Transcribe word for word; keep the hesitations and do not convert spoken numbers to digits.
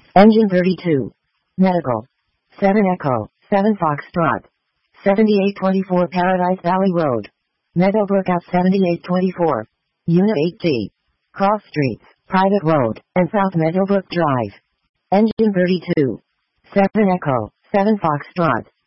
Engine thirty-two. Medical. seven Echo, seven Foxtrot. seventy-eight twenty-four Paradise Valley Road. Meadowbrook F seventy-eight twenty-four. Unit eight G. Cross Streets, Private Road, and South Meadowbrook Drive. Engine thirty-two. seven Echo, seven Foxtrot.